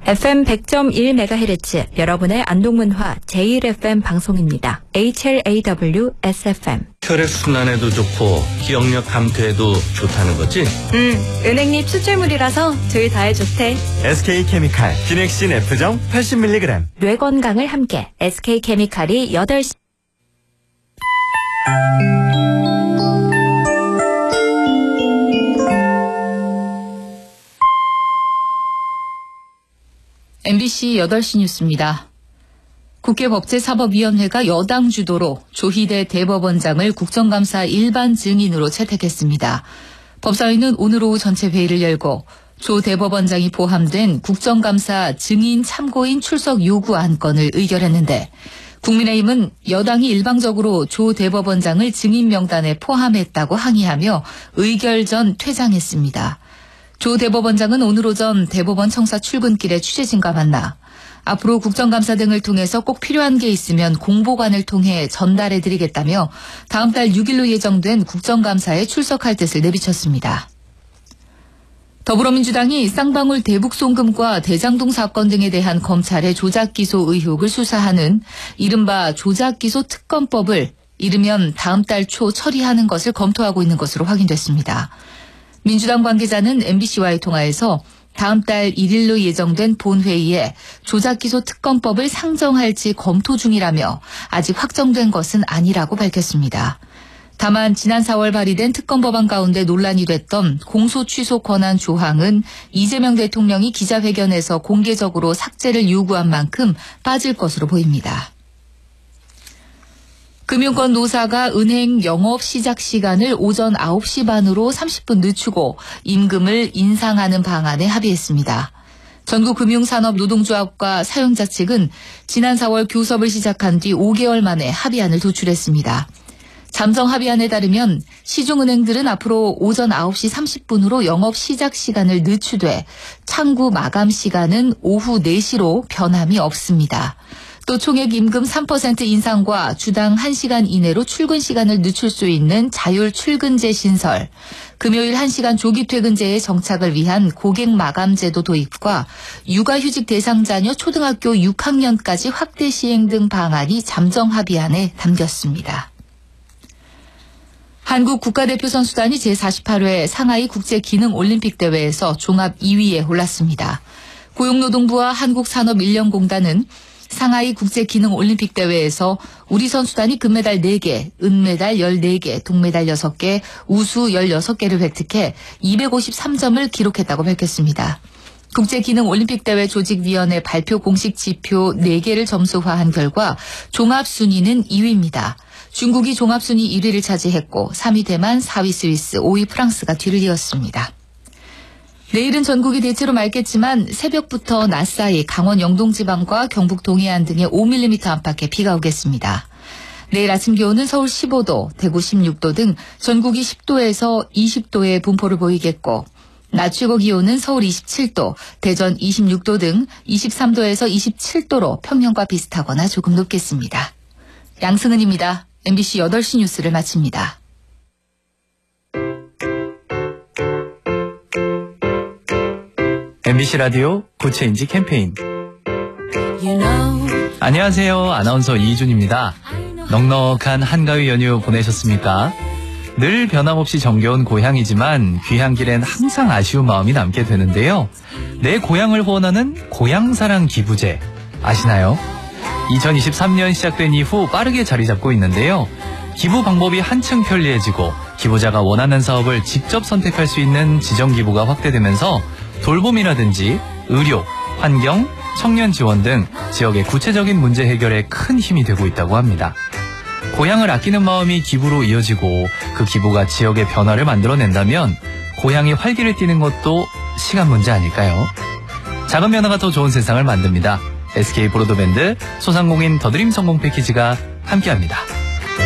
FM 100.1MHz 여러분의 안동문화 제1FM 방송입니다. HLAW SFM. 혈액 순환에도 좋고 기억력 감퇴에도 좋다는 거지? 은행잎 추출물이라서 둘 다에 좋대. SK케미칼 기넥신 F정 80mg. 뇌 건강을 함께 SK케미칼이 8시. MBC 8시 뉴스입니다. 국회법제사법위원회가 여당 주도로 조희대 대법원장을 국정감사 일반 증인으로 채택했습니다. 법사위는 오늘 오후 전체 회의를 열고 조 대법원장이 포함된 국정감사 증인 참고인 출석 요구 안건을 의결했는데 국민의힘은 여당이 일방적으로 조 대법원장을 증인 명단에 포함했다고 항의하며 의결 전 퇴장했습니다. 조 대법원장은 오늘 오전 대법원 청사 출근길에 취재진과 만나 앞으로 국정감사 등을 통해서 꼭 필요한 게 있으면 공보관을 통해 전달해드리겠다며 다음 달 6일로 예정된 국정감사에 출석할 뜻을 내비쳤습니다. 더불어민주당이 쌍방울 대북송금과 대장동 사건 등에 대한 검찰의 조작기소 의혹을 수사하는 이른바 조작기소 특검법을 이르면 다음 달 초 처리하는 것을 검토하고 있는 것으로 확인됐습니다. 민주당 관계자는 MBC와의 통화에서 다음 달 1일로 예정된 본회의에 조작기소 특검법을 상정할지 검토 중이라며 아직 확정된 것은 아니라고 밝혔습니다. 다만 지난 4월 발의된 특검법안 가운데 논란이 됐던 공소 취소 권한 조항은 이재명 대통령이 기자회견에서 공개적으로 삭제를 요구한 만큼 빠질 것으로 보입니다. 금융권 노사가 은행 영업 시작 시간을 오전 9시 반으로 30분 늦추고 임금을 인상하는 방안에 합의했습니다. 전국금융산업노동조합과 사용자 측은 지난 4월 교섭을 시작한 뒤 5개월 만에 합의안을 도출했습니다. 잠정 합의안에 따르면 시중은행들은 앞으로 오전 9시 30분으로 영업 시작 시간을 늦추되 창구 마감 시간은 오후 4시로 변함이 없습니다. 또 총액 임금 3% 인상과 주당 1시간 이내로 출근 시간을 늦출 수 있는 자율 출근제 신설, 금요일 1시간 조기 퇴근제의 정착을 위한 고객 마감제도 도입과 육아휴직 대상 자녀 초등학교 6학년까지 확대 시행 등 방안이 잠정 합의안에 담겼습니다. 한국 국가대표 선수단이 제48회 상하이 국제기능올림픽대회에서 종합 2위에 올랐습니다. 고용노동부와 한국산업인력공단은 상하이 국제기능올림픽대회에서 우리 선수단이 금메달 4개, 은메달 14개, 동메달 6개, 우수 16개를 획득해 253점을 기록했다고 밝혔습니다. 국제기능올림픽대회 조직위원회 발표 공식 지표 4개를 점수화한 결과 종합순위는 2위입니다. 중국이 종합순위 1위를 차지했고 3위 대만, 4위 스위스, 5위 프랑스가 뒤를 이었습니다. 내일은 전국이 대체로 맑겠지만 새벽부터 낮 사이 강원 영동지방과 경북 동해안 등에 5mm 안팎의 비가 오겠습니다. 내일 아침 기온은 서울 15도, 대구 16도 등 전국이 10도에서 20도의 분포를 보이겠고 낮 최고 기온은 서울 27도, 대전 26도 등 23도에서 27도로 평년과 비슷하거나 조금 높겠습니다. 양승은입니다. MBC 8시 뉴스를 마칩니다. MBC 라디오 고체인지 캠페인. 안녕하세요. 아나운서 이희준입니다. 넉넉한 한가위 연휴 보내셨습니까? 늘 변함없이 정겨운 고향이지만 귀향 길엔 항상 아쉬운 마음이 남게 되는데요. 내 고향을 후원하는 고향사랑 기부제 아시나요? 2023년 시작된 이후 빠르게 자리 잡고 있는데요. 기부 방법이 한층 편리해지고 기부자가 원하는 사업을 직접 선택할 수 있는 지정 기부가 확대되면서 돌봄이라든지 의료, 환경, 청년 지원 등 지역의 구체적인 문제 해결에 큰 힘이 되고 있다고 합니다. 고향을 아끼는 마음이 기부로 이어지고 그 기부가 지역의 변화를 만들어낸다면 고향이 활기를 띠는 것도 시간 문제 아닐까요? 작은 변화가 더 좋은 세상을 만듭니다. SK 브로드밴드 소상공인 더드림 성공 패키지가 함께합니다.